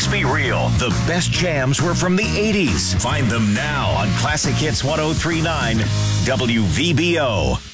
Let's be real. The best jams were from the 80s. Find them now on Classic Hits 1039 WVBO.